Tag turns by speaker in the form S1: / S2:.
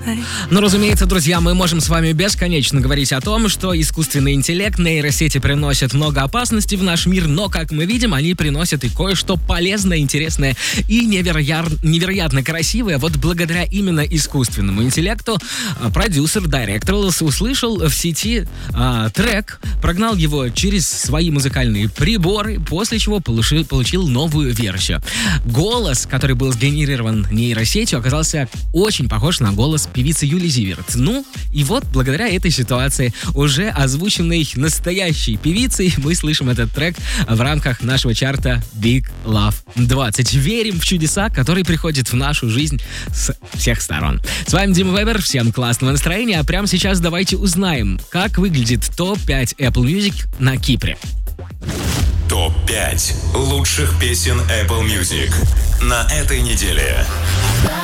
S1: Ну, разумеется, друзья, мы можем с вами бесконечно говорить о том, что искусственный интеллект, нейросети приносят много опасностей в наш мир, но, как мы видим, они приносят и кое-что полезное, интересное и невероятно красивое. Вот благодаря именно искусственному интеллекту продюсер Directorless услышал в сети трек, прогнал его через свои музыкальные приборы, после чего получил новую версию. Голос, который был сгенерирован нейросетью, оказался очень похож на голос певицы Юли Зиверт. Ну, и вот, благодаря этой ситуации, уже озвученной настоящей певицей, мы слышим этот трек в рамках нашего чарта Big Love 20. Верим в чудеса, которые приходят в нашу жизнь с всех сторон. С вами Дима Вебер, всем классного настроения, а прямо сейчас давайте узнаем, как выглядит топ-5 Apple Music на Кипре.
S2: Топ-5 лучших песен Apple Music на этой неделе.